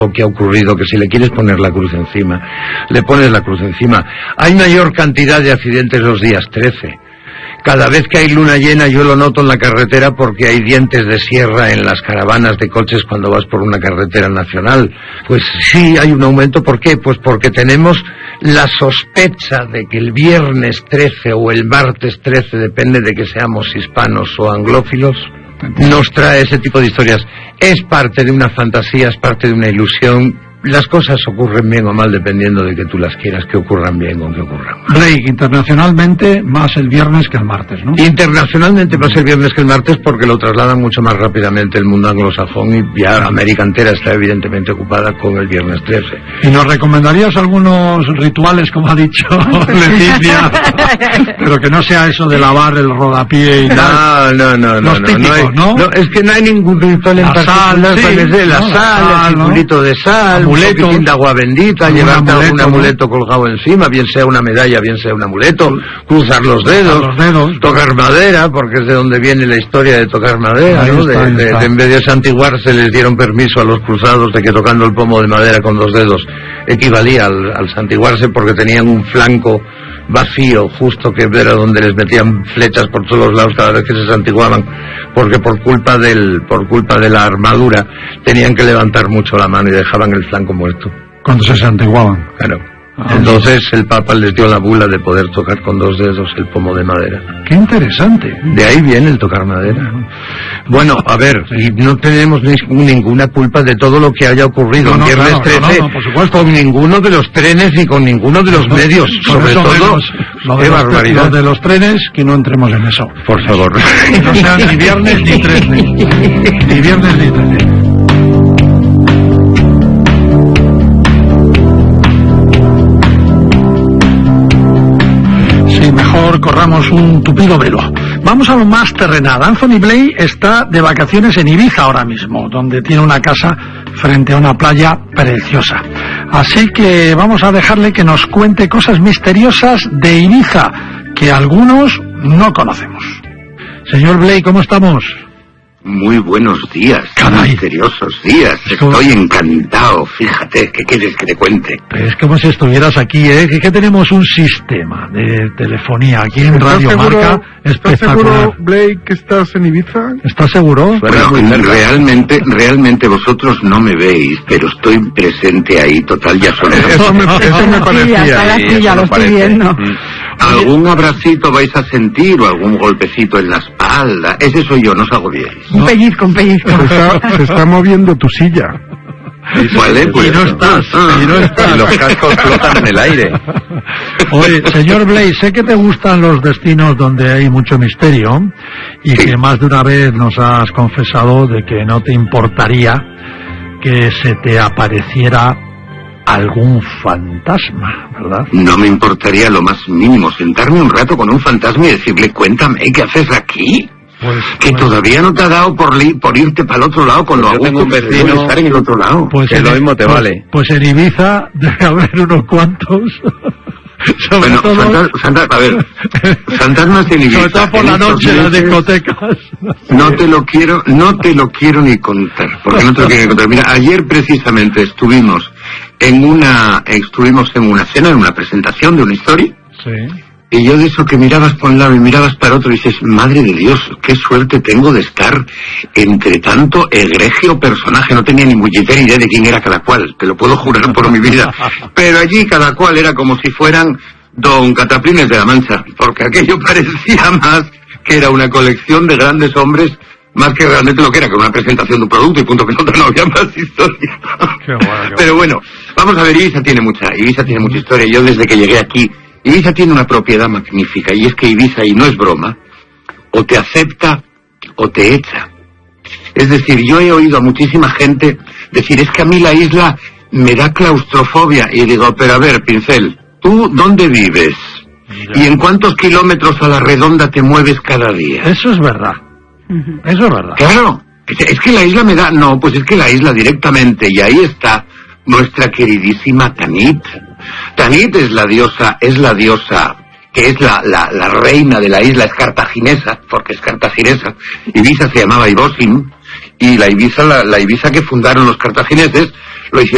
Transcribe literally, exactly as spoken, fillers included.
que ha ocurrido, que si le quieres poner la cruz encima, le pones la cruz encima. Hay mayor cantidad de accidentes los días trece. Cada vez que hay luna llena yo lo noto en la carretera porque hay dientes de sierra en las caravanas de coches cuando vas por una carretera nacional. Pues sí, hay un aumento. ¿Por qué? Pues porque tenemos la sospecha de que el viernes trece o el martes trece, depende de que seamos hispanos o anglófilos, nos trae ese tipo de historias. Es parte de una fantasía, es parte de una ilusión. Las cosas ocurren bien o mal dependiendo de que tú las quieras que ocurran bien o que ocurran mal. Blake, internacionalmente más el viernes que el martes, ¿no? Internacionalmente más el viernes que el martes porque lo trasladan mucho más rápidamente el mundo anglosajón y ya América entera está evidentemente ocupada con el viernes trece. ¿Y nos recomendarías algunos rituales, como ha dicho Leticia? Pero que no sea eso de lavar el rodapié y tal. No, no, no, no. Los típicos, no, hay, ¿no? no, es que no hay ningún ritual en la particular. Sal, sí, de la ¿no? sal, la sal, el circulito ¿no? de sal, Amuletos, un poquitín de agua bendita, llevarte amuleto, un amuleto ¿no? colgado encima, bien sea una medalla, bien sea un amuleto, cruzar los dedos, los dedos, tocar madera, porque es de donde viene la historia de tocar madera, ahí ¿no? Está, de, de, de, en vez de santiguarse les dieron permiso a los cruzados de que tocando el pomo de madera con dos dedos equivalía al, al santiguarse porque tenían un flanco vacío, justo que era donde les metían flechas por todos los lados cada vez que se santiguaban, porque por culpa del por culpa de la armadura tenían que levantar mucho la mano y dejaban el flanco muerto. Cuando se santiguaban. Claro. Ah, entonces el Papa les dio la bula de poder tocar con dos dedos el pomo de madera. ¡Qué interesante! De ahí viene el tocar madera. Bueno, a ver, y no tenemos ni, ninguna culpa de todo lo que haya ocurrido no, no, en viernes claro, trece, no, no, no, por supuesto. Con ninguno de los trenes ni con ninguno de los no, medios. Sobre todo, menos, lo de qué los, barbaridad. Lo de los trenes, que no entremos en eso. Por favor. Que no sean ni viernes ni trece. Ni viernes ni trece. Mejor corramos un tupido velo. Vamos a lo más terrenal. Anthony Blake está de vacaciones en Ibiza ahora mismo, donde tiene una casa frente a una playa preciosa. Así que vamos a dejarle que nos cuente cosas misteriosas de Ibiza, que algunos no conocemos. Señor Blake, ¿cómo estamos? Muy buenos días, Caray. misteriosos días. ¿Cómo? Estoy encantado, fíjate, ¿qué quieres que te cuente? Es como si estuvieras aquí, ¿eh? Que, que tenemos un sistema de telefonía aquí en Radio Marca espectacular. ¿Estás seguro, Blake, que estás en Ibiza? ¿Estás seguro? Bueno, realmente, realmente vosotros no me veis, pero estoy presente ahí, total, ya son... Eso me, eso me parecía. Sí, ya, Sí, sí, ya lo estoy parece. viendo. ¿Algún abracito vais a sentir o algún golpecito en la espalda? Ese soy yo, no os agobiéis. Un pellizco, un pellizco. Se está, se está moviendo tu silla. Vale, pues... Y no estás, y no estás. Y los cascos flotan en el aire. Oye, señor Blake, sé que te gustan los destinos donde hay mucho misterio y Sí. que más de una vez nos has confesado de que no te importaría que se te apareciera algún fantasma, ¿verdad? No me importaría lo más mínimo sentarme un rato con un fantasma y decirle, cuéntame, ¿qué haces aquí? Pues, Que pues, todavía no te ha dado por, li por irte para el otro lado con lo Yo a tengo gusto un que se vecino- suele estar en el otro lado. pues que en- lo mismo te pues- vale. Pues en Ibiza debe haber unos cuantos. Sobre Bueno, todo, fanta fanta a ver, fantasmas en Ibiza. sobre todo por en la estos noche en las meses, discotecas. No te lo quiero, no te lo quiero ni contar, porque no te lo quiero ni contar. Mira, ayer precisamente estuvimos en una, estuvimos en una cena, en una presentación de una historia, Sí. y yo de eso que mirabas por un lado y mirabas para otro y dices, madre de Dios, qué suerte tengo de estar entre tanto egregio personaje. No tenía ni muchitera idea de quién era cada cual, te lo puedo jurar por mi vida. Pero allí cada cual era como si fueran don Cataplines de la Mancha, porque aquello parecía más que era una colección de grandes hombres, más que realmente lo que era, que una presentación de un producto y punto pelota, no había más historia. Qué bueno, qué Pero bueno, vamos a ver, Ibiza tiene mucha, Ibiza tiene mucha historia. Yo desde que llegué aquí, Ibiza tiene una propiedad magnífica, y es que Ibiza, y no es broma, o te acepta o te echa. Es decir, yo he oído a muchísima gente decir, es que a mí la isla me da claustrofobia, y digo, pero a ver, Pincel, ¿tú dónde vives? Ya. ¿Y en cuántos kilómetros a la redonda te mueves cada día? Eso es verdad. Eso es verdad. Claro, es es que la isla me da... No, pues es que la isla directamente, y ahí está nuestra queridísima Tanit. Tanit es la diosa, es la diosa, que es la, la, la reina de la isla, es cartaginesa, porque es cartaginesa. Ibiza se llamaba Ibosim, y la Ibiza, la, la Ibiza que fundaron los cartagineses, lo hicieron